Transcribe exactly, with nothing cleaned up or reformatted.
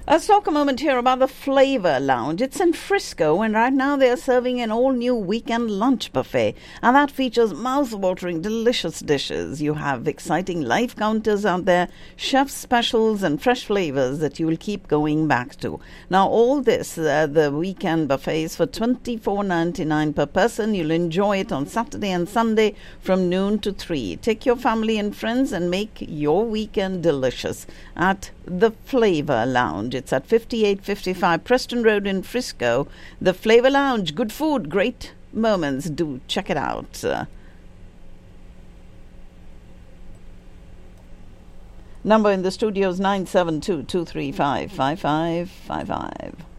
Let's talk a moment here about the Flavor Lounge. It's in Frisco, and right now they're serving an all-new weekend lunch buffet, and that features mouth-watering, delicious dishes. You have exciting live counters out there, chef specials, and fresh flavors that you will keep going back to. Now, all this, uh, the weekend buffet is for twenty-four ninety-nine per person. You'll enjoy it on Saturday and Sunday from noon to three. Take your family and friends and make your weekend delicious at the Flavor Lounge. It's at fifty-eight fifty-five Preston Road in Frisco. The Flavor Lounge. Good food, great moments. Do check it out. Uh, number in the studio is nine seven two, two three five, five five five five.